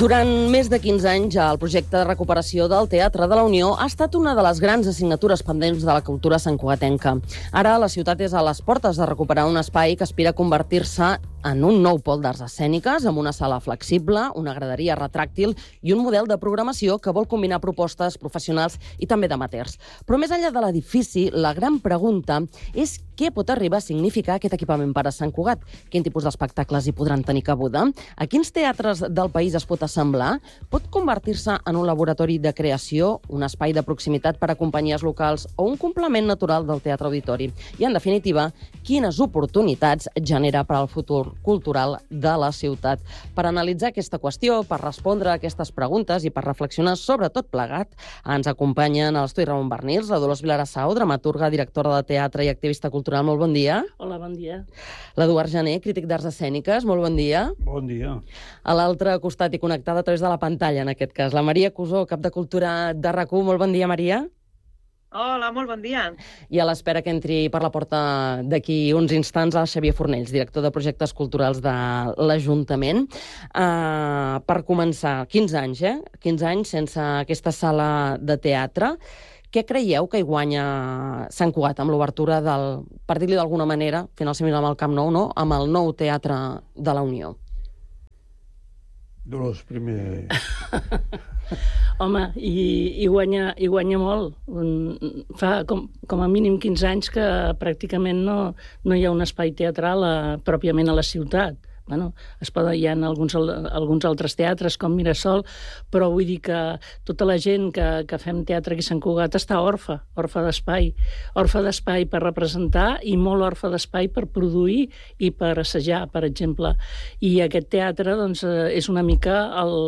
Durant més de 15 anys, el projecte de recuperació del Teatre de la Unió ha estat una de les grans assignatures pendents de la cultura santcugatenca. Ara, la ciutat és a les portes de recuperar un espai que aspira a convertir-se en un nou pol d'arts escèniques, amb una sala flexible, una graderia retràctil i un model de programació que vol combinar propostes professionals i també d'amateurs. Però més enllà de l'edifici, la gran pregunta és què pot arribar a significar aquest equipament per a Sant Cugat? Quin tipus d'espectacles hi podran tenir cabuda? A quins teatres del país es pot assemblar? Pot convertir-se en un laboratori de creació, un espai de proximitat per a companyies locals o un complement natural del teatre auditori? I, en definitiva, quines oportunitats genera per al futur cultural de la ciutat? Per analitzar aquesta qüestió, per respondre a aquestes preguntes i per reflexionar sobre tot plegat, ens acompanyen a l'estudi Ramon Barnils, la Dolors Vilarassau, dramaturga, directora de teatre i activista cultural. Molt bon dia. Hola, bon dia. L'Eduard Jané, crític d'arts escèniques. Molt bon dia. Bon dia. A l'altre costat i connectada a través de la pantalla, en aquest cas, la Maria Cusó, cap de Cultura de RAC1. Molt bon dia, Maria. Hola, molt bon dia. I a l'espera que entri per la porta d'aquí uns instants el Xavier Fornells, director de projectes culturals de l'Ajuntament. Per començar, 15 anys, 15 anys sense aquesta sala de teatre. Què creieu que hi guanya Sant Cugat amb l'obertura del, per dir-li d'alguna manera, final similar amb el Camp Nou, no? Amb el nou Teatre de la Unió? Dolors, primer... Home, i guanya molt. Fa com a mínim 15 anys que pràcticament no hi ha un espai teatral pròpiament a la ciutat. Bueno, hi ha alguns altres teatres com Mirasol, però vull dir que tota la gent que fem teatre aquí a Sant Cugat està orfe d'espai per representar i molt orfe d'espai per produir i per assajar, per exemple. I aquest teatre doncs, és una mica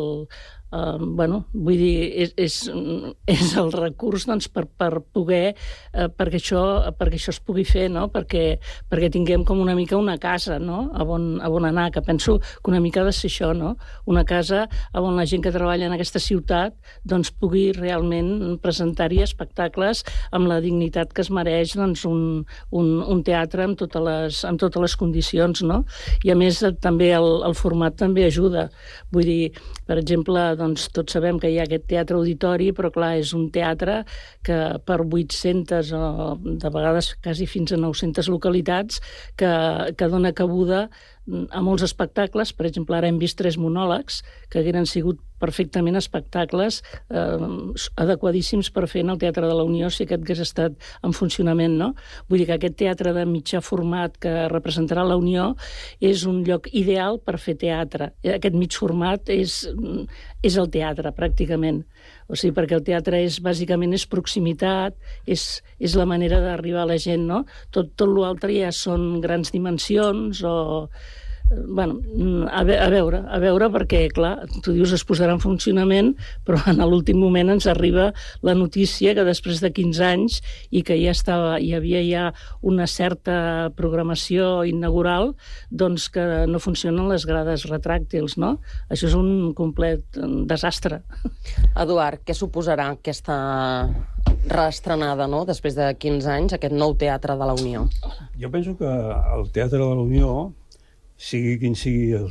vull dir, és el recurs doncs, per poder, perquè això es pugui fer, no? perquè tinguem com una mica una casa, no? a on anar, que penso que una mica ha de ser això, no? Una casa on la gent que treballa en aquesta ciutat doncs, pugui realment presentar-hi espectacles amb la dignitat que es mereix doncs, un teatre amb totes les condicions, no? I a més també el format també ajuda. Vull dir, per exemple, doncs, tots sabem que hi ha aquest teatre auditori, però clar, és un teatre que per 800 o de vegades quasi fins a 900 localitats que dona cabuda a molts espectacles. Per exemple, ara hem vist 3 monòlegs que hagueren sigut perfectament espectacles adequadíssims per fer en el Teatre de la Unió si aquest hagués estat en funcionament, no? Vull dir que aquest teatre de mitjà format que representarà la Unió és un lloc ideal per fer teatre. Aquest mig format és el teatre, pràcticament. O sigui, perquè el teatre bàsicament és proximitat, és la manera d'arribar a la gent, no? Tot l'altre ja són grans dimensions o... Bueno, a veure, perquè, clar, tu dius es posarà en funcionament, però en l'últim moment ens arriba la notícia que després de 15 anys i que hi havia ja una certa programació inaugural, doncs que no funcionen les grades retràctils, no? Això és un complet desastre. Eduard, què suposarà aquesta reestrenada, no?, després de 15 anys, aquest nou Teatre de la Unió? Jo penso que el Teatre de la Unió, sigui quin sigui el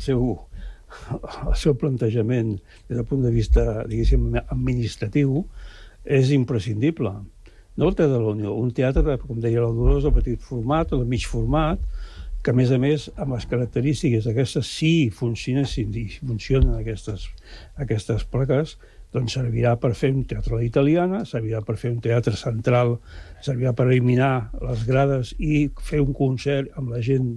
seu plantejament des del punt de vista, diguéssim, administratiu, és imprescindible. No el Teatre de la Unió, un teatre, com deia la Dolors, de petit format o de mig format, que a més, amb les característiques aquestes, si funcionessin i funcionen aquestes plaques, doncs servirà per fer un teatre a la italiana, servirà per fer un teatre central, servirà per eliminar les grades i fer un concert amb la gent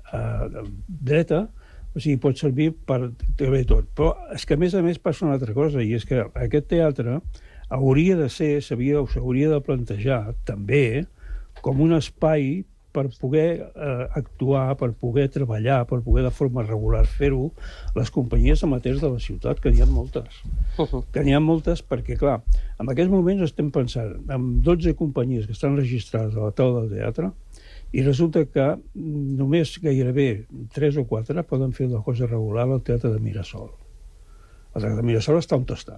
dreta, o sigui, pot servir per bé tot. Però és que a més passa una altra cosa, i és que aquest teatre hauria de ser, s'hauria de plantejar també com un espai per poder actuar, per poder treballar, per poder de forma regular fer-ho, les companyies amateurs de la ciutat, que n'hi ha moltes. Que n'hi ha moltes perquè, clar, en aquests moments estem pensant en 12 companyies que estan registrades a la taula del teatre, i resulta que només gairebé 3 o 4 poden fer una cosa regular al Teatre de Mirasol. El Teatre de Mirasol està on està.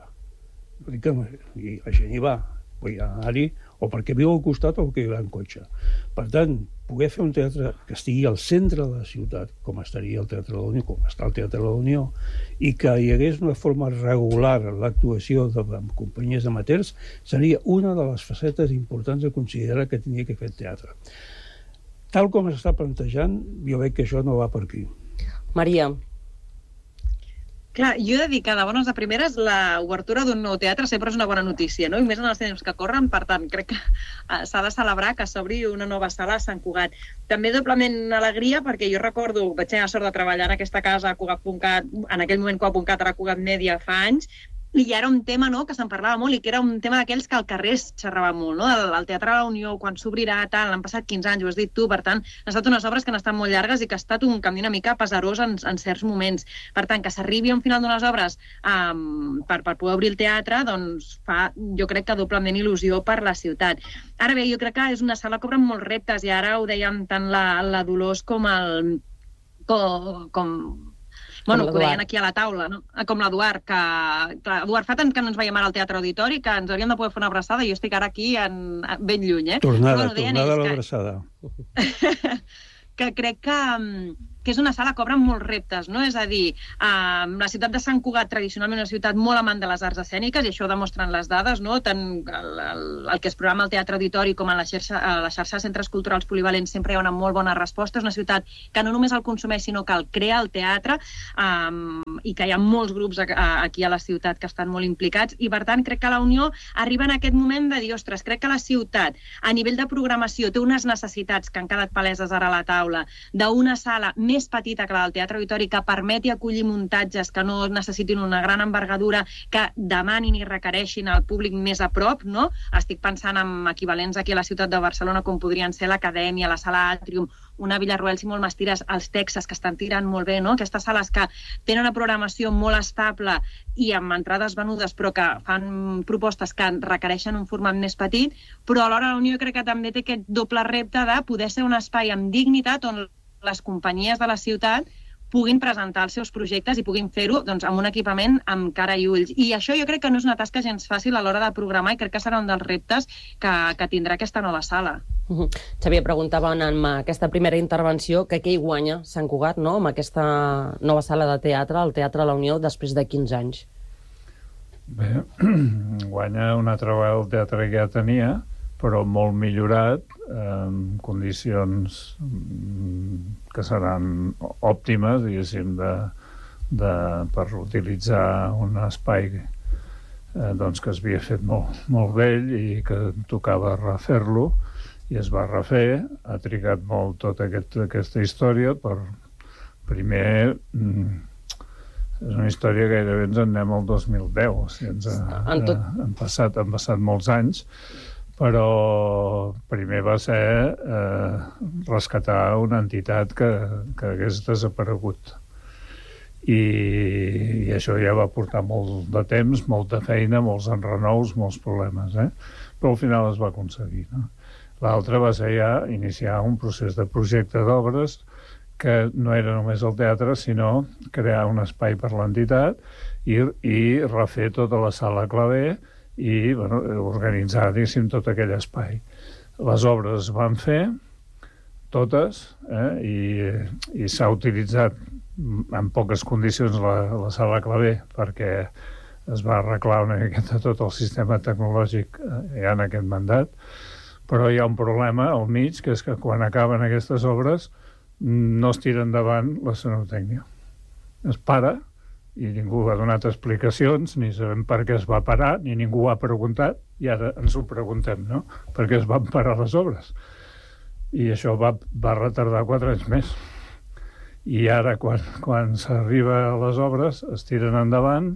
I la gent hi va. Vull anar-hi o perquè viu al costat o perquè hi va en cotxe. Per tant, poder fer un teatre que estigui al centre de la ciutat, com estaria el Teatre de la Unió, com està el Teatre de la Unió, i que hi hagués una forma regular l'actuació de companyies amateurs seria una de les facetes importants a considerar que tenia que fer el teatre. Tal com s'està plantejant, jo veig que això no va per aquí. Maria. Clar, jo he de dir que de bones a primeres l'obertura d'un nou teatre sempre és una bona notícia, no? I més en els temps que corren, per tant, crec que s'ha de celebrar que s'obri una nova sala a Sant Cugat. També doblement alegria perquè jo recordo, vaig tenir la sort de treballar en aquesta casa a Cugat.cat, en aquell moment Cugat.cat era Cugat Mèdia fa anys, i era un tema, no?, que se'n parlava molt i que era un tema d'aquells que al carrer es xerrava molt, no?, el Teatre de la Unió, quan s'obrirà, tal, han passat 15 anys, ho has dit tu, per tant, han estat unes obres que han estat molt llargues i que ha estat un camí una mica pesarós en certs moments. Per tant, que s'arribi a un final d'unes obres per poder obrir el teatre, doncs fa, jo crec que doblement il·lusió per la ciutat. Ara bé, jo crec que és una sala que obre molts reptes i ara ho dèiem tant la Dolors com bueno, ho deien aquí a la taula, no? Com l'Eduard, que... Clar, Eduard, fa tant que no ens veiem ara al Teatre Auditori que ens hauríem de poder fer una abraçada i jo estic ara aquí ben lluny, eh? Tornada a l'abraçada. Que crec que és una sala que obre molts reptes, no? És a dir, la ciutat de Sant Cugat, tradicionalment una ciutat molt amant de les arts escèniques, i això ho demostren les dades, no? Tant el que es programa al Teatre Auditori com a la xarxa de centres culturals polivalents sempre hi ha una molt bona resposta. És una ciutat que no només el consumeix, sinó que el crea el teatre, i que hi ha molts grups aquí a la ciutat que estan molt implicats, i per tant crec que la Unió arriba en aquest moment de dir, ostres, crec que la ciutat a nivell de programació té unes necessitats que han quedat paleses ara a la taula, d'una sala més petita que la del Teatre Auditori, que permeti acollir muntatges que no necessitin una gran envergadura, que demanin i requereixin al públic més a prop, no? Estic pensant en equivalents aquí a la ciutat de Barcelona, com podrien ser l'Acadèmia, la Sala Atrium, una Villarroel, si molt m'estires, els Texas, que estan tirant molt bé, no? Aquestes sales que tenen una programació molt estable i amb entrades venudes, però que fan propostes que requereixen un format més petit, però alhora la Unió crec que també té aquest doble repte de poder ser un espai amb dignitat on les companyies de la ciutat puguin presentar els seus projectes i puguin fer-ho doncs, amb un equipament amb cara i ulls. I això jo crec que no és una tasca gens fàcil a l'hora de programar i crec que serà un dels reptes que tindrà aquesta nova sala. Xavier, preguntava en aquesta primera intervenció que què hi guanya Sant Cugat, no?, amb aquesta nova sala de teatre, el Teatre de la Unió, després de 15 anys. Bé, guanya una altra vegada el teatre que ja tenia, però molt millorat, en condicions que seran òptimes, diguéssim, per utilitzar un espai que es havia fet molt vell i que tocava refer-lo, i es va refer. Ha trigat molt tota aquesta història. Primer, és una història que gairebé ens en anem al 2010, o sigui, han passat molts anys, però primer va ser rescatar una entitat que hagués desaparegut. I això ja va portar molt de temps, molta feina, molts enrenous, molts problemes, però al final es va aconseguir, no? L'altre va ser ja iniciar un procés de projecte d'obres que no era només el teatre, sinó crear un espai per l'entitat i refer tota la sala claver i organitzar, diguéssim, tot aquell espai. Les obres es van fer, totes, i s'ha utilitzat en poques condicions la sala claver perquè es va arreglar una miqueta tot el sistema tecnològic ja en aquest mandat, però hi ha un problema al mig, que és que quan acaben aquestes obres no es tira endavant l'escenotècnia. Es para i ningú ha donat explicacions, ni sabem per què es va parar, ni ningú ho ha preguntat, i ara ens ho preguntem, no? Per què es van parar les obres? I això va retardar 4 anys més. I ara, quan s'arriba a les obres, es tiren endavant,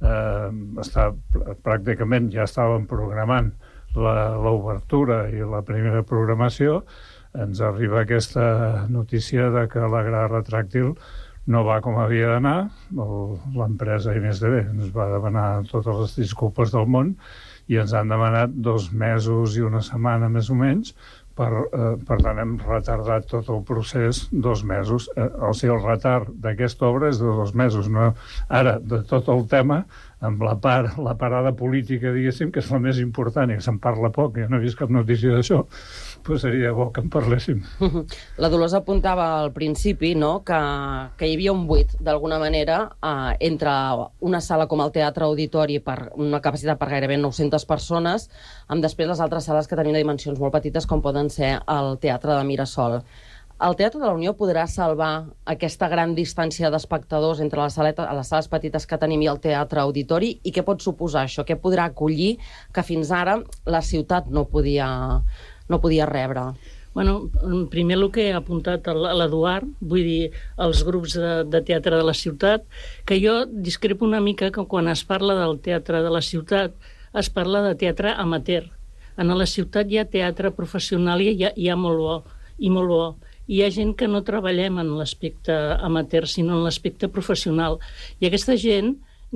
pràcticament ja estàvem programant l'obertura i la primera programació, ens arriba aquesta notícia de que la gra retràctil no va com havia d'anar. L'empresa IMSDB ens va demanar totes les disculpes del món i ens han demanat 2 mesos i una setmana més o menys. Per tant, hem retardat tot el procés 2 mesos. O sigui, el retard d'aquesta obra és de 2 mesos. Ara, de tot el tema, amb la parada política, diguéssim, que és la més important i que se'n parla poc, jo no he vist cap notícia d'això, doncs seria bo que en parléssim. La Dolors apuntava al principi, no?, que hi havia un buit, d'alguna manera, entre una sala com el Teatre Auditori per una capacitat per gairebé 900 persones, amb després les altres sales que tenien dimensions molt petites, com poden ser el Teatre de Mirasol. El Teatre de la Unió podrà salvar aquesta gran distància d'espectadors entre les sales petites que tenim i el Teatre Auditori? I què pot suposar això? Què podrà acollir que fins ara la ciutat no podia rebre? Bueno, primer el que ha apuntat l'Eduard, vull dir, els grups de teatre de la ciutat, que jo discrepo una mica que quan es parla del teatre de la ciutat es parla de teatre amateur. En la ciutat hi ha teatre professional i hi ha molt bo, i molt bo. Hi ha gent que no treballem en l'aspecte amateur, sinó en l'aspecte professional. I aquesta gent,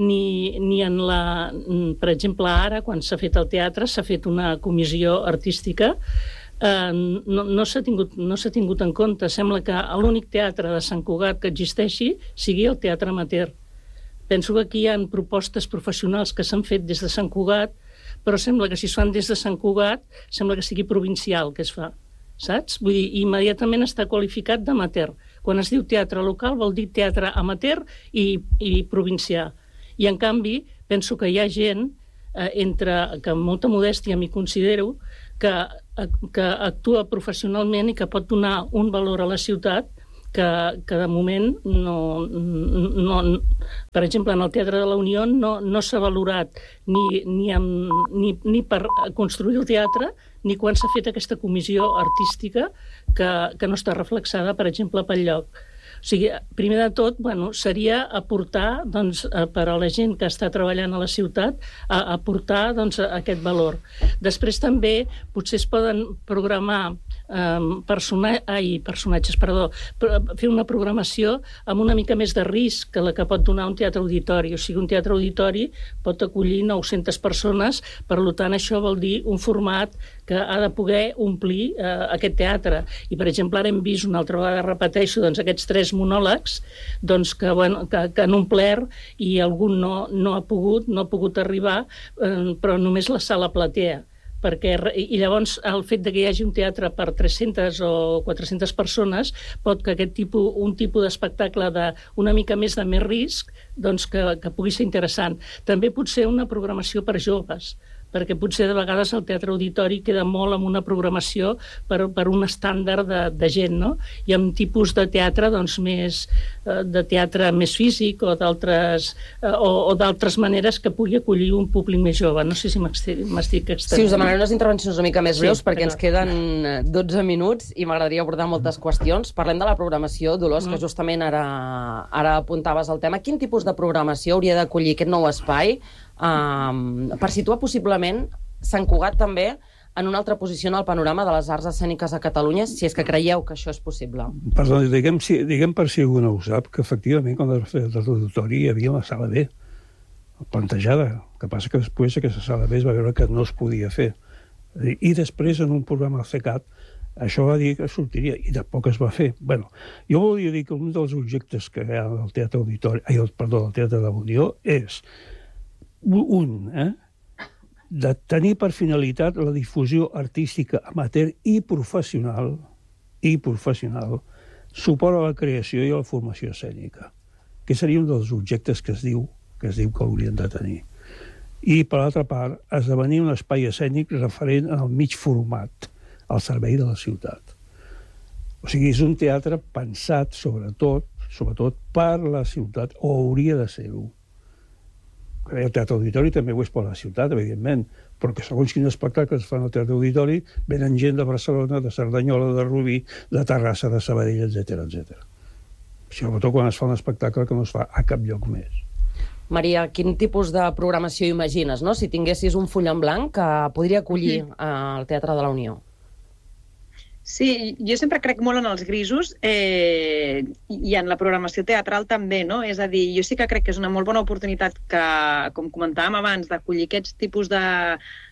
per exemple, ara, quan s'ha fet el teatre, s'ha fet una comissió artística, no s'ha tingut en compte. Sembla que l'únic teatre de Sant Cugat que existeixi sigui el teatre amateur. Penso que aquí hi ha propostes professionals que s'han fet des de Sant Cugat, però sembla que si es fan des de Sant Cugat, sembla que sigui provincial que es fa. Saps? Vull dir, immediatament està qualificat d'amateur. Quan es diu teatre local vol dir teatre amateur i provincià. I en canvi, penso que hi ha gent, que amb molta modèstia m'hi considero, que actua professionalment i que pot donar un valor a la ciutat que de moment no... Per exemple, en el Teatre de la Unió no s'ha valorat ni per construir el teatre ni quan s'ha fet aquesta comissió artística que no està reflexada, per exemple, pel lloc. O sigui, primer de tot, seria aportar, per a la gent que està treballant a la ciutat, aportar aquest valor. Després també potser es poden programar fer una programació amb una mica més de risc que la que pot donar un teatre auditori. O sigui, un teatre auditori pot acollir 900 persones, per tant, això vol dir un format que ha de poder omplir aquest teatre. I, per exemple, ara hem vist una altra vegada, repeteixo, aquests 3 monòlegs que han omplert i algun no ha pogut arribar, però només la sala platea. I llavors el fet que hi hagi un teatre per 300 o 400 persones pot que un tipus d'espectacle d'una mica més de més risc que pugui ser interessant. També pot ser una programació per joves, perquè potser de vegades el teatre auditori queda molt amb una programació per un estàndard de gent, no? I amb tipus de teatre més físic o d'altres maneres que pugui acollir un públic més jove. No sé si m'estic extenent. Sí, us demanaré unes intervencions una mica més breus perquè ens queden 12 minuts i m'agradaria abordar moltes qüestions. Parlem de la programació, Dolors, que justament ara apuntaves el tema. Quin tipus de programació hauria d'acollir aquest nou espai per situar possiblement Sant Cugat també en una altra posició en el panorama de les arts escèniques a Catalunya, si és que creieu que això és possible? Perdó, diguem per si algú no ho sap, que efectivament quan es va fer l'auditori hi havia una sala B plantejada. El que passa que després aquesta sala B es va veure que no es podia fer. I després en un programa CECAT això va dir que sortiria i tampoc es va fer. Bueno, jo volia dir que un dels objectes que hi ha del Teatre Auditori, del Teatre de la Unió és de tenir per finalitat la difusió artística amateur i professional, suport a la creació i a la formació escènica, que seria un dels objectes que es diu que haurien de tenir. I, per l'altra part, esdevenir un espai escènic referent al mig format, al servei de la ciutat. O sigui, és un teatre pensat, sobretot per la ciutat, o hauria de ser-ho. El Teatre Auditori també ho és per la ciutat, evidentment, però que segons quins espectacles es fan al Teatre Auditori venen gent de Barcelona, de Cerdanyola, de Rubí, de Terrassa, de Sabadell, etc. Sobretot quan es fa un espectacle que no es fa a cap lloc més. Maria, quin tipus de programació imagines, no? Si tinguessis un full en blanc que podria acollir el Teatre de la Unió? Sí, jo sempre crec molt en els grisos i en la programació teatral també, no? És a dir, jo sí que crec que és una molt bona oportunitat que, com comentàvem abans, d'acollir aquests tipus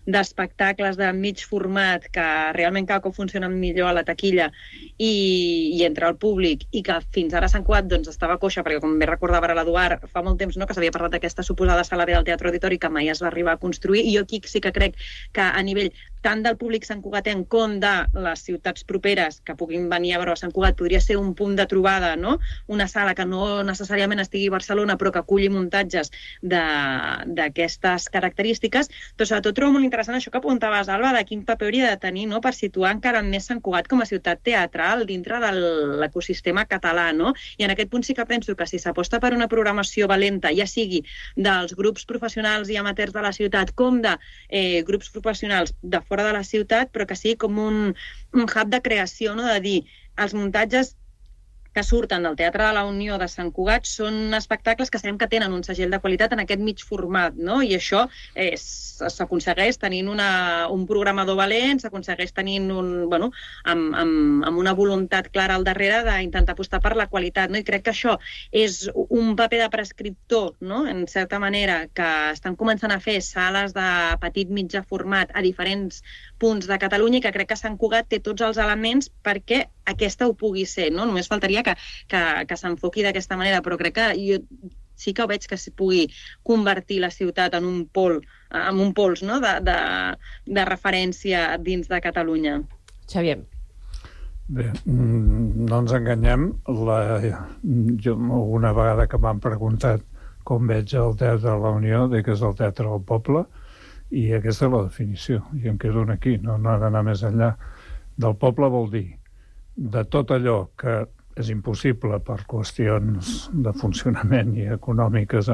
d'espectacles de mig format que realment cada cop funcionen millor a la taquilla i entre el públic, i que fins ara Sant Cugat doncs, estava coixa, perquè com bé recordava ara l'Eduard, fa molt temps, no?, que s'havia parlat d'aquesta suposada sala B del Teatre Auditori que mai es va arribar a construir, i jo aquí sí que crec que a nivell tant del públic santcugatenc com de les ciutats properes que puguin venir a veure a Sant Cugat podria ser un punt de trobada, no?, una sala que no necessàriament estigui a Barcelona però que aculli muntatges d'aquestes característiques. Però sobretot trobo molt interessant això que apuntaves, Alba, de quin paper hauria de tenir, no?, per situar encara més Sant Cugat com a ciutat teatral dintre de l'ecosistema català, no? I en aquest punt sí que penso que si s'aposta per una programació valenta, ja sigui dels grups professionals i amateurs de la ciutat com de grups professionals de fora de la ciutat, però que sigui com un hub de creació, no?, de dir, els muntatges que surten del Teatre de la Unió de Sant Cugat són espectacles que sabem que tenen un segell de qualitat en aquest mig format, no? I això s'aconsegueix tenint un programador valent, s'aconsegueix tenint amb una voluntat clara al darrere d'intentar apostar per la qualitat, no? I crec que això és un paper de prescriptor, no?, en certa manera, que estan començant a fer sales de petit mitjà format a diferents punts de Catalunya, i que crec que Sant Cugat té tots els elements perquè aquesta ho pugui ser, no? Només faltaria que s'enfoqui d'aquesta manera, però crec que jo sí que ho veig que es pugui convertir la ciutat en un pols, no?, de referència dins de Catalunya. Xavier. Bé, no ens enganyem. Jo una vegada que m'han preguntat com veig el Teatre de la Unió, dic que és el Teatre del Poble, i aquesta és la definició, i em quedo aquí, no ha d'anar més enllà. Del poble vol dir de tot allò que és impossible per qüestions de funcionament i econòmiques